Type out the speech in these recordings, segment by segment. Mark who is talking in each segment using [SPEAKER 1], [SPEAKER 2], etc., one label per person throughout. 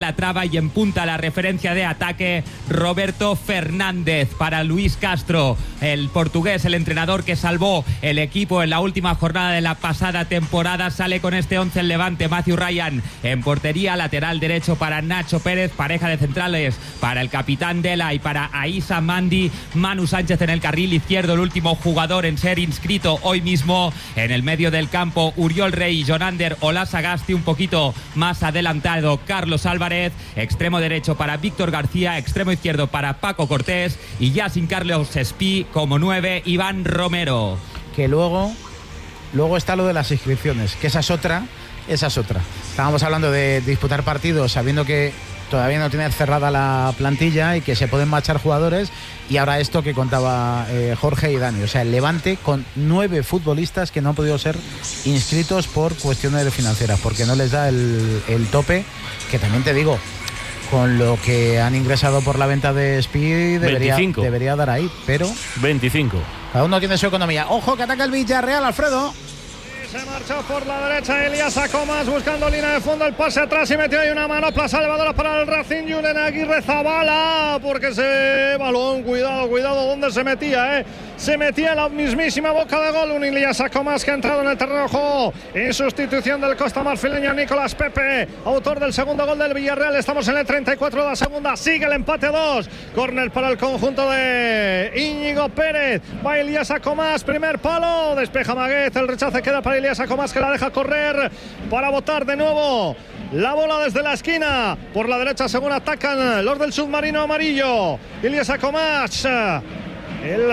[SPEAKER 1] la traba y en punta la referencia de ataque Roberto Fernández. Para Luis Castro, el portugués, el entrenador que salvó el equipo en la última jornada de la pasada temporada, sale con este 11 el Levante. Matthew Ryan en portería, lateral derecho para Nacho Pérez, pareja de centrales para el capitán Dela y para Aissa Mandi, Manu Sánchez en el carril izquierdo, el último jugador en ser inscrito hoy mismo. En el medio del campo, Uriol Rey, Jonander Olasagasti, un poquito más adelantado Carlos Álvarez, extremo derecho para Víctor García, extremo izquierdo para Paco Cortés y ya sin Carlos Espí como 9, Iván Romero.
[SPEAKER 2] Que luego está lo de las inscripciones, que esa es otra. Estábamos hablando de disputar partidos sabiendo que todavía no tiene cerrada la plantilla y que se pueden marchar jugadores, y ahora esto que contaba Jorge y Dani, o sea, el Levante con 9 futbolistas que no han podido ser inscritos por cuestiones financieras, porque no les da el tope, que también te digo, con lo que han ingresado por la venta de Speed debería dar ahí, pero
[SPEAKER 3] 25.
[SPEAKER 2] Cada uno tiene su economía. Ojo que ataca el Villarreal, Alfredo.
[SPEAKER 4] Se marchó por la derecha Elías Acomas buscando línea de fondo, el pase atrás y metió ahí una manopla salvadora para el Racing. Julen Aguirre Zabala, porque ese balón, cuidado dónde se metía, se metía en la mismísima boca de gol. Un Elías Acomas que ha entrado en el terreno de juego en sustitución del costamarfileño Nicolás Pepe, autor del segundo gol del Villarreal. Estamos en el 34 de la segunda, sigue el empate a 2. Córner para el conjunto de Íñigo Pérez, va Elías Acomas, primer palo, despeja Maguez, el rechace queda para Elías Acomas, que la deja correr para botar de nuevo la bola desde la esquina por la derecha según atacan los del submarino amarillo. Elías Acomas, el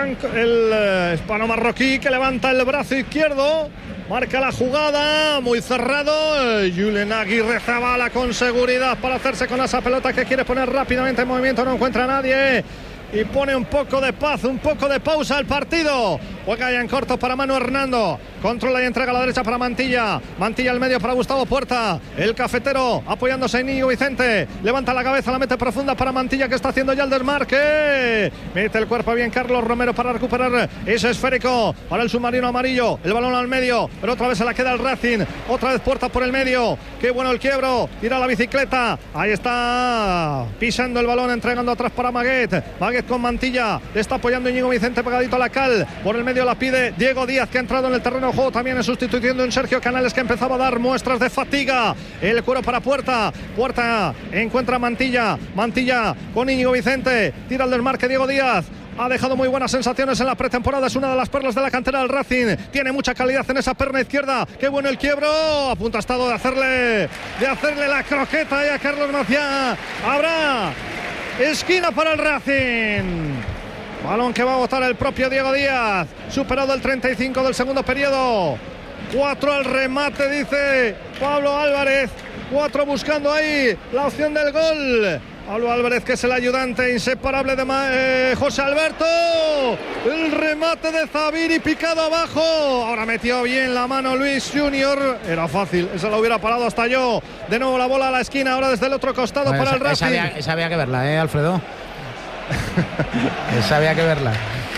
[SPEAKER 4] hispano marroquí, que levanta el brazo izquierdo, marca la jugada, muy cerrado. Julen Aguirre Zabala con seguridad para hacerse con esa pelota que quiere poner rápidamente en movimiento, no encuentra a nadie y pone un poco de paz, un poco de pausa al partido. Juega ya en corto para Manu Hernando, controla y entrega a la derecha para Mantilla al medio para Gustavo Puerta, el cafetero apoyándose en Íñigo Vicente, levanta la cabeza, la mete profunda para Mantilla, que está haciendo ya el desmarque, mete el cuerpo bien Carlos Romero para recuperar ese esférico para el submarino amarillo, el balón al medio, pero otra vez se la queda el Racing, otra vez Puerta por el medio, qué bueno el quiebro, tira la bicicleta, ahí está pisando el balón, entregando atrás para Maguet con Mantilla, le está apoyando Íñigo Vicente pegadito a la cal, por el medio la pide Diego Díaz, que ha entrado en el terreno de juego también en sustitución de un Sergio Canales que empezaba a dar muestras de fatiga. El cuero para Puerta encuentra a Mantilla con Íñigo Vicente, tira el desmarque Diego Díaz. Ha dejado muy buenas sensaciones en la pretemporada, es una de las perlas de la cantera del Racing, tiene mucha calidad en esa perna izquierda, qué bueno el quiebro, a punto ha estado de hacerle la croqueta a Carlos Maciá. Habrá esquina para el Racing, balón que va a botar el propio Diego Díaz, superado el 35 del segundo periodo. 4 al remate, dice Pablo Álvarez, 4 buscando ahí la opción del gol. Pablo Álvarez, que es el ayudante inseparable de José Alberto. El remate de Zabiri picado abajo. Ahora metió bien la mano Luis Junior. Era fácil, esa la hubiera parado hasta yo. De nuevo la bola a la esquina, ahora desde el otro costado para el Racing.
[SPEAKER 2] Esa había que verla, Alfredo. Esa había que verla.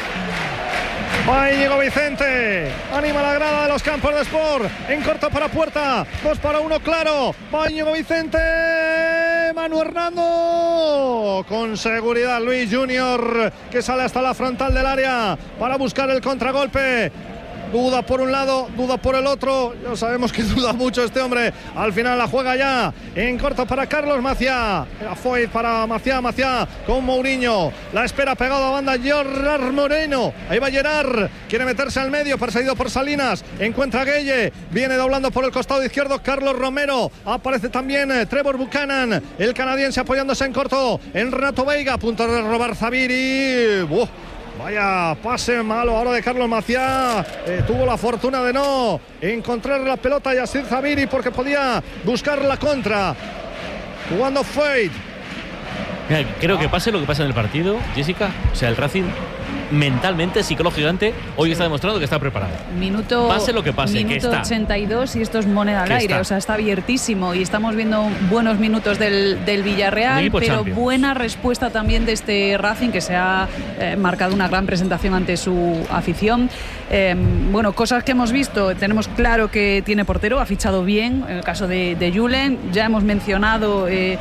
[SPEAKER 4] Va Íñigo Vicente, anima la grada de los campos de Sport, en corto para Puerta, 2-1 claro, va Íñigo Vicente, Manu Hernando, con seguridad Luis Junior, que sale hasta la frontal del área para buscar el contragolpe. Duda por un lado, duda por el otro. Ya sabemos que duda mucho este hombre. Al final la juega ya en corto para Carlos Maciá. Era Foyt para Maciá con Mourinho. La espera pegado a banda Gerard Moreno. Ahí va Gerard. Quiere meterse al medio, perseguido por Salinas. Encuentra a Gueye. Viene doblando por el costado izquierdo Carlos Romero. Aparece también Trevor Buchanan, el canadiense, apoyándose en corto en Renato Veiga. A punto de robar Zabiri. Vaya pase malo ahora de Carlos Maciá. Tuvo la fortuna de no encontrar la pelota a Yassir Zabiri porque podía buscar la contra. Jugando Foyt.
[SPEAKER 3] Creo que pase lo que pasa en el partido, Jessica, o sea, el Racing mentalmente, psicológicamente, hoy está demostrando que está preparado. Pase lo que pase,
[SPEAKER 5] minuto
[SPEAKER 3] que está
[SPEAKER 5] 82 y esto es moneda al aire, o sea, está abiertísimo y estamos viendo buenos minutos del Villarreal, pero Champions. Buena respuesta también de este Racing, que se ha marcado una gran presentación ante su afición. Bueno, cosas que hemos visto, tenemos claro que tiene portero, ha fichado bien, en el caso de Julen, ya hemos mencionado